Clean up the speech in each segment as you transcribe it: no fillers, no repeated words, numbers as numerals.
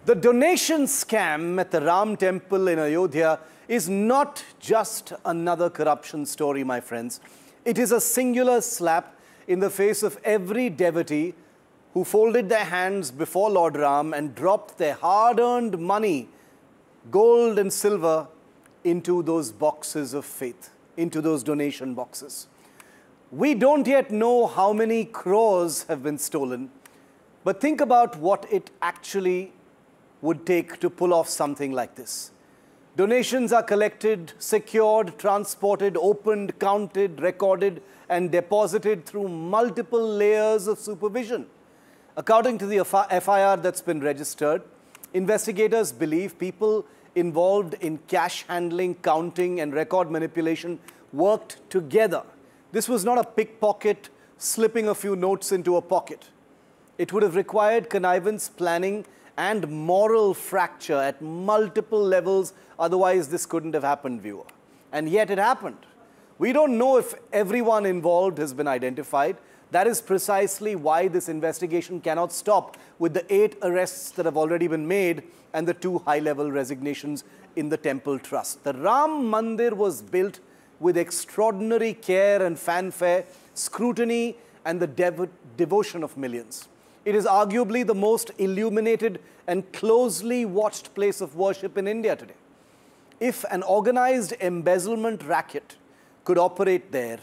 The donation scam at the Ram Temple in Ayodhya is not just another corruption story, my friends. It is a singular slap in the face of every devotee who folded their hands before Lord Ram and dropped their hard-earned money, gold and silver, into those boxes of faith, into those donation boxes. We don't yet know how many crores have been stolen, but think about what it actually would take to pull off something like this. Donations are collected, secured, transported, opened, counted, recorded, and deposited through multiple layers of supervision. According to the FIR that's been registered, investigators believe people involved in cash handling, counting, and record manipulation worked together. This was not a pickpocket slipping a few notes into a pocket. It would have required connivance, planning, and moral fracture at multiple levels. Otherwise, this couldn't have happened, viewer. And yet it happened. We don't know if everyone involved has been identified. That is precisely why this investigation cannot stop with the 8 arrests that have already been made and the 2 high-level resignations in the temple trust. The Ram Mandir was built with extraordinary care and fanfare, scrutiny, and the devotion of millions. It is arguably the most illuminated and closely watched place of worship in India today. If an organized embezzlement racket could operate there,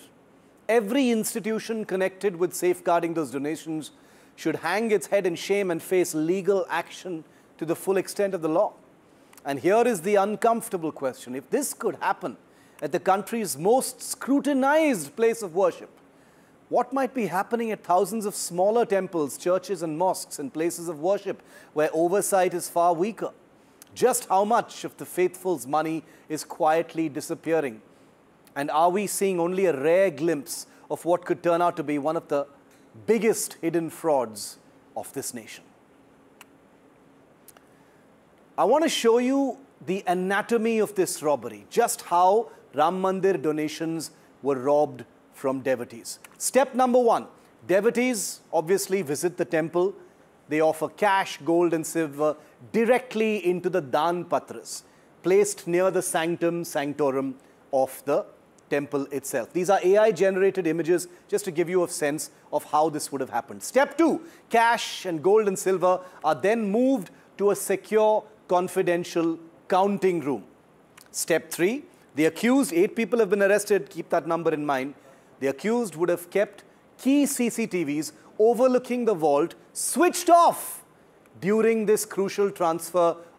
every institution connected with safeguarding those donations should hang its head in shame and face legal action to the full extent of the law. And here is the uncomfortable question. If this could happen at the country's most scrutinized place of worship, what might be happening at thousands of smaller temples, churches and mosques and places of worship where oversight is far weaker? Just how much of the faithful's money is quietly disappearing? And are we seeing only a rare glimpse of what could turn out to be one of the biggest hidden frauds of this nation? I want to show you the anatomy of this robbery, just how Ram Mandir donations were robbed from devotees. Step number 1, devotees obviously visit the temple. They offer cash, gold and silver directly into the Dan Patras, placed near the sanctum sanctorum of the temple itself. These are AI-generated images just to give you a sense of how this would have happened. Step 2, cash and gold and silver are then moved to a secure, confidential counting room. Step 3, the accused, 8 people have been arrested, keep that number in mind. The accused would have kept key CCTVs overlooking the vault switched off during this crucial transfer